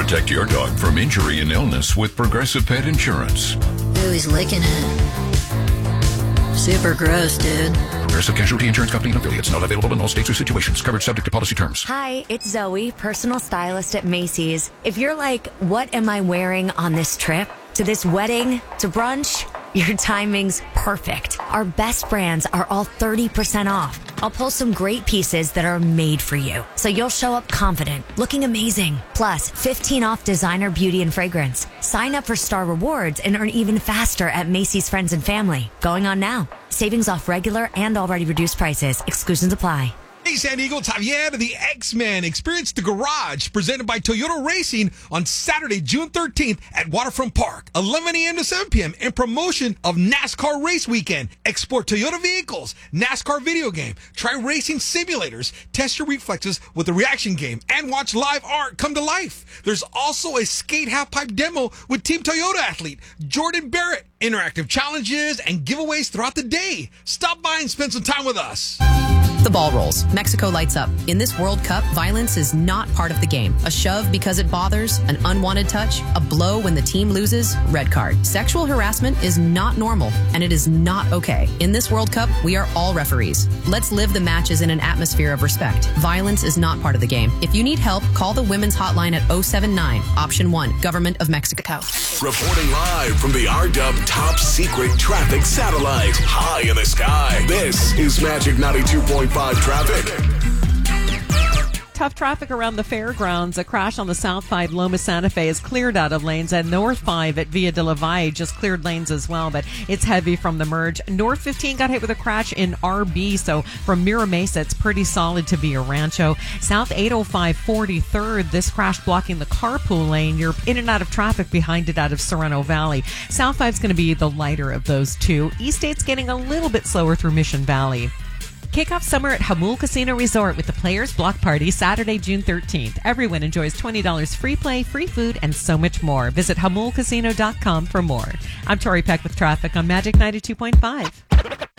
Protect your dog from injury and illness with Progressive Pet Insurance. Ooh, he's licking it. Super gross, dude. Progressive Casualty Insurance Company and affiliates. Not available in all states or situations. Coverage subject to policy terms. Hi, it's Zoe, personal stylist at Macy's. If you're like, what am I wearing on this trip? To this wedding? To brunch? Your timing's perfect. Our best brands are all 30% off. I'll pull some great pieces that are made for you, so you'll show up confident, looking amazing. Plus, 15 off designer beauty and fragrance. Sign up for Star Rewards and earn even faster at Macy's Friends and Family. Going on now. Savings off regular and already reduced prices. Exclusions apply. Hey, San Diego, it's Javier of the X-Men. Experience the Garage, presented by Toyota Racing on Saturday, June 13th at Waterfront Park, 11 a.m. to 7 p.m. in promotion of NASCAR Race Weekend. Explore Toyota vehicles, NASCAR video game, try racing simulators, test your reflexes with the reaction game, and watch live art come to life. There's also a skate half-pipe demo with Team Toyota athlete Jordan Barrett. Interactive challenges and giveaways throughout the day. Stop by and spend some time with us. The ball rolls. Mexico lights up. In this World Cup, violence is not part of the game. A shove because it bothers, an unwanted touch, a blow when the team loses, red card. Sexual harassment is not normal, and it is not okay. In this World Cup, we are all referees. Let's live the matches in an atmosphere of respect. Violence is not part of the game. If you need help, call the Women's Hotline at 079, Option 1, Government of Mexico. Reporting live from the RDub Top Secret Traffic Satellite, high in the sky. This is Magic 92.5 traffic. Tough traffic around the fairgrounds. A crash on the South 5 Loma Santa Fe is cleared out of lanes, and North 5 at Via de la Valle just cleared lanes as well, but it's heavy from the merge. North 15 got hit with a crash in RB, so from Mira Mesa, it's pretty solid to Via Rancho. South 805 43rd, this crash blocking the carpool lane. You're in and out of traffic behind it out of Sereno Valley. South 5 is going to be the lighter of those two. East 8's getting a little bit slower through Mission Valley. Kick off summer at Jamul Casino Resort with the Players Block Party Saturday, June 13th. Everyone enjoys $20 free play, free food, and so much more. Visit JamulCasino.com for more. I'm Tori Peck with traffic on Magic 92.5.